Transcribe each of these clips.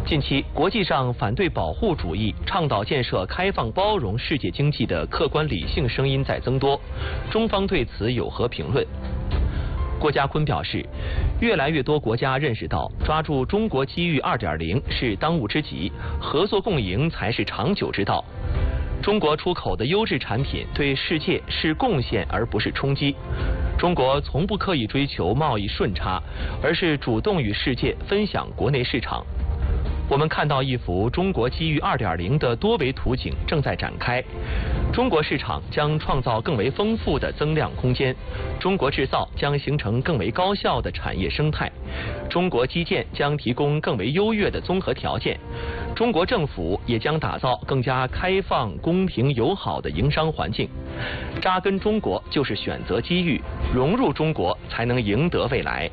近期，国际上反对保护主义、倡导建设开放包容世界经济的客观理性声音在增多，中方对此有何评论？郭家坤表示，越来越多国家认识到，抓住中国机遇2.0是当务之急，合作共赢才是长久之道。中国出口的优质产品对世界是贡献而不是冲击。中国从不刻意追求贸易顺差，而是主动与世界分享国内市场。我们看到一幅中国机遇2.0的多维图景正在展开，中国市场将创造更为丰富的增量空间，中国制造将形成更为高效的产业生态，中国基建将提供更为优越的综合条件，中国政府也将打造更加开放、公平、友好的营商环境。扎根中国就是选择机遇，融入中国才能赢得未来。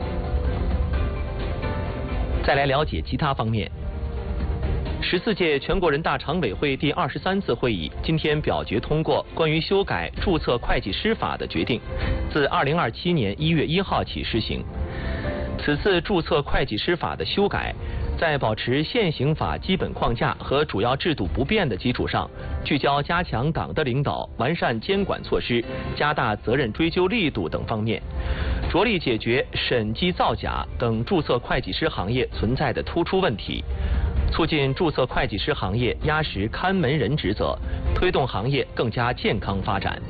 再来了解其他方面。14届全国人大常委会第23次会议今天表决通过关于修改注册会计师法的决定，自2027年1月1号起施行。此次注册会计师法的修改，在保持现行法基本框架和主要制度不变的基础上，聚焦加强党的领导、完善监管措施、加大责任追究力度等方面，着力解决审计造假等注册会计师行业存在的突出问题，促进注册会计师行业压实看门人职责，推动行业更加健康发展。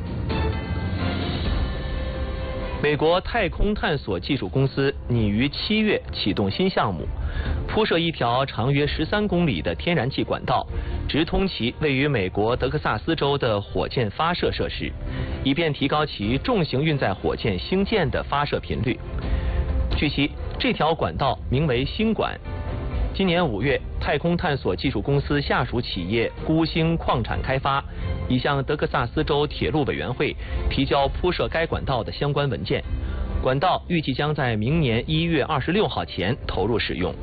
美国太空探索技术公司拟于7月启动新项目，铺设一条长约13公里的天然气管道，直通其位于美国德克萨斯州的火箭发射设施，以便提高其重型运载火箭星舰的发射频率。据悉，这条管道名为星管。今年5月，太空探索技术公司下属企业孤星矿产开发已向德克萨斯州铁路委员会提交铺设该管道的相关文件，管道预计将在明年1月26号前投入使用。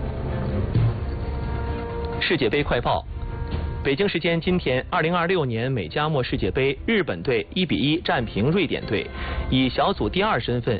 世界杯快报。北京时间今天，2026年美加墨世界杯，日本队1-1战平瑞典队，以小组第2身份